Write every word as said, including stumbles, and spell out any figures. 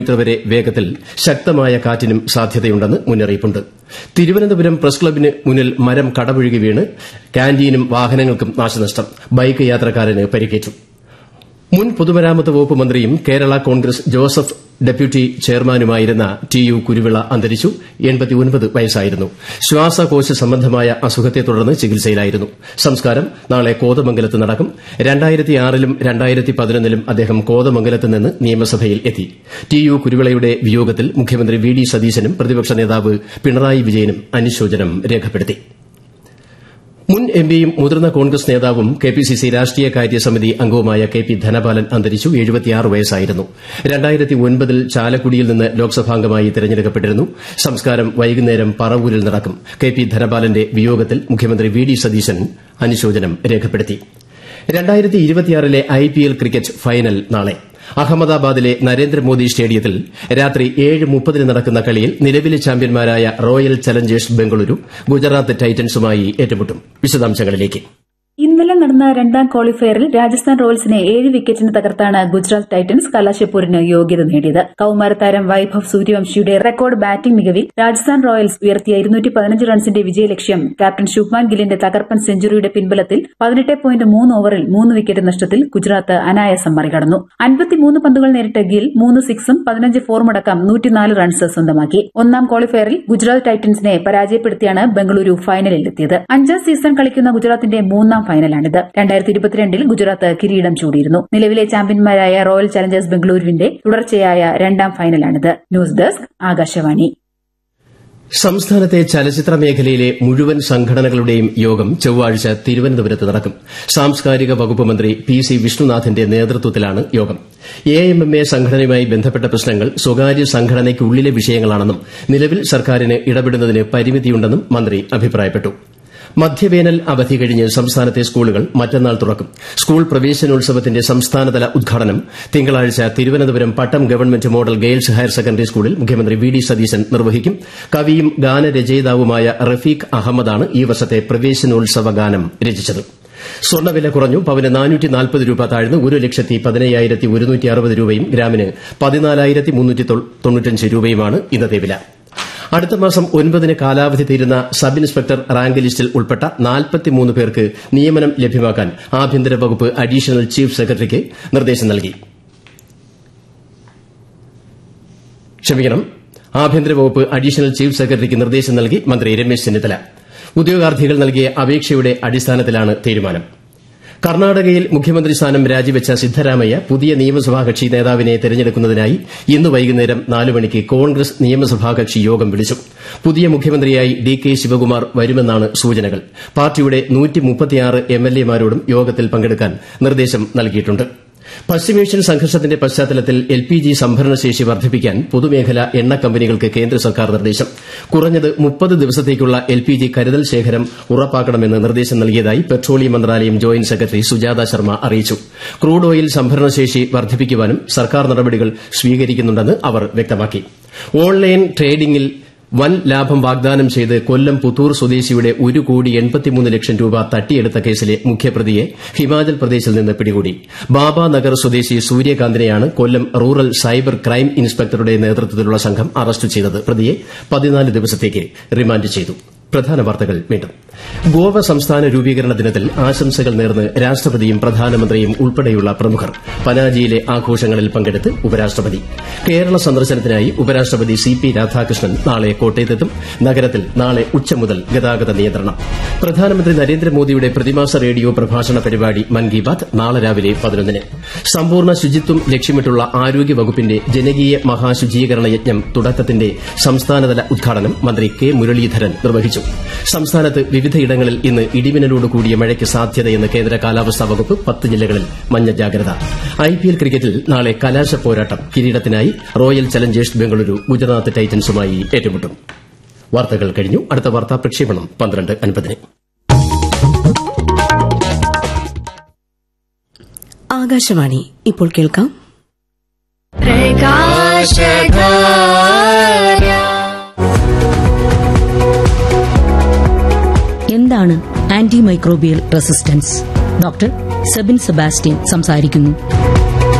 വരെ വേഗത്തിൽ ശക്തമായ കാറ്റിനും സാധ്യതയുണ്ടെന്ന് മുന്നറിയിപ്പുണ്ട്. തിരുവനന്തപുരം പ്രസ് ക്ലബിന് മുന്നിൽ മരം കടപുഴകി വീണ് കാന്റീനും വാഹനങ്ങൾക്കും നാശനഷ്ടം. ബൈക്ക് യാത്രക്കാരന് പരിക്കേറ്റു. മുൻ പൊതുമരാമത്ത് വകുപ്പ് മന്ത്രിയും Kerala Congress Joseph deputy ചെയർമാനുമായിരുന്ന T U Kuruvila അന്തരിച്ചു. എൺപത്തിയൊൻപത് വയസ്സായിരുന്നു. ശ്വാസകോശ സംബന്ധമായ അസുഖത്തെ തുടർന്ന് ചികിത്സയിലായിരുന്നു. സംസ്കാരം നാളെ കോതമംഗലത്ത് നടക്കും. രണ്ടായിരത്തി ആറിലും രണ്ടായിരത്തി പതിനൊന്നിലും അദ്ദേഹം കോതമംഗലത്ത് നിന്ന് നിയമസഭയിൽ എത്തി. ടി യു കുരുവിളയുടെ വിയോഗത്തിൽ മുഖ്യമന്ത്രി വി ഡി സതീശനും പ്രതിപക്ഷ നേതാവ് പിണറായി വിജയനും അനുശോചനം രേഖപ്പെടുത്തി. മുൻ എംപിയും മുതിർന്ന കോൺഗ്രസ് നേതാവും കെ പി സി സി രാഷ്ട്രീയകാര്യ സമിതി അംഗവുമായ കെ പി ധനപാലൻ അന്തരിച്ചു. എഴുപത്തിയാറ് വയസ്സായിരുന്നു. രണ്ടായിരത്തി ഒൻപതിൽ ചാലക്കുടിയിൽ നിന്ന് ലോക്സഭാംഗമായി തെരഞ്ഞെടുക്കപ്പെട്ടിരുന്നു. സംസ്കാരം വൈകുന്നേരം പറവൂരിൽ നടക്കും. കെ പി ധനപാലന്റെ വിയോഗത്തിൽ മുഖ്യമന്ത്രി വി ഡി സതീശൻ അനുശോചനം രേഖപ്പെടുത്തി. രണ്ടായിരത്തി ഇരുപത്തിയാറിലെ I P L cricket final നാളെ അഹമ്മദാബാദിലെ നരേന്ദ്രമോദി സ്റ്റേഡിയത്തിൽ രാത്രി ഏഴ് മുപ്പതിന് നടക്കുന്ന കളിയിൽ നിലവിലെ ചാമ്പ്യന്മാരായ റോയൽ ചലഞ്ചേഴ്സ് ബംഗളൂരു ഗുജറാത്ത് ടൈറ്റൻസുമായി ഏറ്റുമുട്ടും. വിശദാംശങ്ങളിലേക്ക്. ഇന്നലെ നടന്ന രണ്ടാം ക്വാളിഫയറിൽ രാജസ്ഥാൻ റോയൽസിനെ ഏഴ് വിക്കറ്റിന് തകർത്താണ് ഗുജറാത്ത് ടൈറ്റൻസ് കലാശപ്പൂരിന് യോഗ്യത നേടിയത്. കൌമാരതാരം Vaibhav സൂര്യവംശിയുടെ record batting മികവിൽ Rajasthan Royals ഉയർത്തിയ ഇരുന്നൂറ്റി പതിനഞ്ച് റൺസിന്റെ വിജയലക്ഷ്യം ക്യാപ്റ്റൻ ശുഭ്മാൻ ഗില്ലിന്റെ തകർപ്പൻ സെഞ്ചുറിയുടെ പിൻബലത്തിൽ പതിനെട്ട് പോയിന്റ് മൂന്ന് ഓവറിൽ മൂന്ന് വിക്കറ്റ് നഷ്ടത്തിൽ ഗുജറാത്ത് അനായാസം മറികടന്നു. അൻപത്തിമൂന്ന് പന്തുകൾ നേരിട്ട ഗിൽ മൂന്ന് സിക്സും പതിനഞ്ച് ഫോറുമടക്കം നൂറ്റിനാല് റൺസ് സ്വന്തമാക്കി. ഒന്നാം ക്വാളിഫയറിൽ ഗുജറാത്ത് ടൈറ്റൻസിനെ പരാജയപ്പെടുത്തിയാണ് ബംഗളൂരു ഫൈനലിലെത്തിയത്. അഞ്ചാം സീസൺ കളിക്കുന്ന ഗുജറാത്തിന്റെ മൂന്നാം ഫൈനലാണിത്. രണ്ടായിരത്തി ഇരുപത്തിരണ്ടിൽ ഗുജറാത്ത് കിരീടം ചൂടിയിരുന്നു. നിലവിലെ ചാമ്പ്യന്മാരായ റോയൽ ചലഞ്ചേഴ്സ് ബംഗളൂരുവിന്റെ തുടർച്ചയായ രണ്ടാം ഫൈനലാണിത്. News desk Akashvani. സംസ്ഥാനത്തെ ചലച്ചിത്ര മേഖലയിലെ മുഴുവൻ സംഘടനകളുടെയും യോഗം ചൊവ്വാഴ്ച തിരുവനന്തപുരത്ത് നടക്കും. സാംസ്കാരിക വകുപ്പ് മന്ത്രി പി സി വിഷ്ണുനാഥിന്റെ നേതൃത്വത്തിലാണ് യോഗം. എ എം എം എ സംഘടനയുമായി ബന്ധപ്പെട്ട പ്രശ്നങ്ങൾ സ്വകാര്യ സംഘടനയ്ക്കുള്ളിലെ വിഷയങ്ങളാണെന്നും നിലവിൽ സർക്കാരിന് ഇടപെടുന്നതിന് പരിമിതിയുണ്ടെന്നും മന്ത്രി അഭിപ്രായപ്പെട്ടു. മധ്യവേനൽ അവധി കഴിഞ്ഞ് സംസ്ഥാനത്തെ സ്കൂളുകൾ മറ്റന്നാൾ തുറക്കും. സ്കൂൾ പ്രവേശനോത്സവത്തിന്റെ സംസ്ഥാനതല ഉദ്ഘാടനം തിങ്കളാഴ്ച തിരുവനന്തപുരം പട്ടം government model girls higher secondary സ്കൂളിൽ മുഖ്യമന്ത്രി വി ഡി സതീശൻ നിർവഹിക്കും. കവിയും ഗാനരചയിതാവുമായ റഫീഖ് അഹമ്മദാണ് ഈ വർഷത്തെ പ്രവേശനോത്സവ ഗാനം രചിച്ചത്. സ്വർണ്ണവില കുറഞ്ഞു. പവന് നാനൂറ്റി നാൽപ്പത് രൂപ താഴ്ന്ന് ഒരു ലക്ഷത്തി പതിനയ്യായിരത്തി ഒരുന്നൂറ്റി അറുപത് രൂപയും ഗ്രാമിന് പതിനാലായിരത്തി മുന്നൂറ്റി തൊണ്ണൂറ്റഞ്ച് രൂപയുമാണ് ഇന്നത്തെ വില. അടുത്ത മാസം ഒൻപതിന് കാലാവധി തീരുന്ന സബ് ഇൻസ്പെക്ടർ റാങ്ക് ലിസ്റ്റിൽ ഉൾപ്പെട്ട നാൽപ്പത്തിമൂന്ന് പേർക്ക് നിയമനം ലഭ്യമാക്കാൻ ആഭ്യന്തര വകുപ്പ് അഡീഷണൽ ചീഫ് സെക്രട്ടറിക്ക് നിർദ്ദേശം നൽകി. ക്ഷമിക്കണം ആഭ്യന്തര വകുപ്പ് അഡീഷണൽ ചീഫ് സെക്രട്ടറിക്ക് നിർദ്ദേശം നൽകി മന്ത്രി രമേശ് ചെന്നിത്തല. ഉദ്യോഗാർത്ഥികൾ നൽകിയ അപേക്ഷയുടെ അടിസ്ഥാനത്തിലാണ് തീരുമാനം. കർണാടകയിൽ മുഖ്യമന്ത്രി സ്ഥാനം രാജിവെച്ച സിദ്ധരാമയ്യ പുതിയ നിയമസഭാ കക്ഷി നേതാവിനെ തെരഞ്ഞെടുക്കുന്നതിനായി ഇന്ന് വൈകുന്നേരം നാല് മണിക്ക് കോൺഗ്രസ് നിയമസഭാ കക്ഷി യോഗം വിളിച്ചു. പുതിയ മുഖ്യമന്ത്രിയായി ഡി കെ ശിവകുമാർ വരുമെന്നാണ് സൂചനകൾ. പാർട്ടിയുടെ നൂറ്റി മുപ്പത്തിയാറ് എം എൽ എമാരോടും യോഗത്തിൽ പങ്കെടുക്കാൻ നിർദ്ദേശം നൽകിയിട്ടുണ്ട്. പശ്ചിമേഷ്യൻ സംഘർഷത്തിന്റെ പശ്ചാത്തലത്തിൽ എൽ പി ജി സംഭരണശേഷി വർദ്ധിപ്പിക്കാൻ പൊതുമേഖലാ എണ്ണ കമ്പനികൾക്ക് കേന്ദ്ര സർക്കാർ നിർദ്ദേശം. കുറഞ്ഞത് മുപ്പത് ദിവസത്തേക്കുള്ള എൽ പി ജി കരുതൽ ശേഖരം ഉറപ്പാക്കണമെന്ന് നിർദ്ദേശം നൽകിയതായി പെട്രോളിയം മന്ത്രാലയം ജോയിന്റ് സെക്രട്ടറി സുജാത ശർമ്മ അറിയിച്ചു. ക്രൂഡ് ഓയിൽ സംഭരണശേഷി വർദ്ധിപ്പിക്കുവാനും സർക്കാർ നടപടികൾ സ്വീകരിക്കുന്നുണ്ടെന്ന് അവർ വ്യക്തമാക്കി. ഓൺലൈൻ ട്രേഡിംഗിൽ വൻ ലാഭം വാഗ്ദാനം ചെയ്ത് കൊല്ലം പുത്തൂർ സ്വദേശിയുടെ ഒരു കോടി എൺപത്തിമൂന്ന് ലക്ഷം രൂപ തട്ടിയെടുത്ത കേസിലെ മുഖ്യപ്രതിയെ ഹിമാചൽ പ്രദേശിൽ നിന്ന് പിടികൂടി. ബാബാനഗർ സ്വദേശി സൂര്യകാന്തിനെയാണ് കൊല്ലം റൂറൽ സൈബർ ക്രൈം ഇൻസ്പെക്ടറുടെ നേതൃത്വത്തിലുള്ള സംഘം അറസ്റ്റ് ചെയ്തത്. പ്രതിയെ പതിനാല് ദിവസത്തേക്ക് റിമാൻഡ് ചെയ്തു. പ്രധാന വാർത്തകൾ വീണ്ടും. ഗോവ സംസ്ഥാന രൂപീകരണ ദിനത്തിൽ ആശംസകൾ നേർന്ന് രാഷ്ട്രപതിയും പ്രധാനമന്ത്രിയും ഉൾപ്പെടെയുള്ള പ്രമുഖർ. പനാജിയിലെ ആഘോഷങ്ങളിൽ പങ്കെടുത്ത് ഉപരാഷ്ട്രപതി. കേരള സന്ദർശനത്തിനായി ഉപരാഷ്ട്രപതി സി പി രാധാകൃഷ്ണൻ നാളെ കോട്ടയത്തെത്തും. നഗരത്തിൽ നാളെ ഉച്ച മുതൽ ഗതാഗത നിയന്ത്രണം. പ്രധാനമന്ത്രി നരേന്ദ്രമോദിയുടെ പ്രതിമാസ റേഡിയോ പ്രഭാഷണ പരിപാടി മൻ കി ബാത് നാളെ രാവിലെ പതിനൊന്നിന്. സമ്പൂർണ്ണ ശുചിത്വം ലക്ഷ്യമിട്ടുള്ള ആരോഗ്യ വകുപ്പിന്റെ ജനകീയ മഹാശുചീകരണ യജ്ഞം തുടക്കത്തിന്റെ സംസ്ഥാനതല ഉദ്ഘാടനം മന്ത്രി കെ മുരളീധരൻ നിർവഹിച്ചു. സംസ്ഥാനത്ത് വിവിധയിടങ്ങളിൽ ഇന്ന് ഇടിമിന്നലോട് കൂടിയ മഴയ്ക്ക് സാധ്യതയെന്ന് കേന്ദ്ര കാലാവസ്ഥാ വകുപ്പ്. പത്ത് ജില്ലകളിൽ മഞ്ഞ ജാഗ്രത. ഐ പി എൽ ക്രിക്കറ്റിൽ നാളെ കലാശ പോരാട്ടം. കിരീടത്തിനായി റോയൽ ചലഞ്ചേഴ്സ് ബംഗളൂരു ഗുജറാത്ത് ടൈറ്റൻസുമായി ഏറ്റുമുട്ടും. വാർത്തകൾ കഴിഞ്ഞു. അടുത്ത വാർത്താ പ്രക്ഷേപണം പന്ത്രണ്ട് അൻപതിന്. ആകാശവാണി. ഇപ്പോൾ കേൾക്കാം എന്താണ് anti microbial resistance? Doctor Sebin Sebastian സംസാരിക്കുന്നു.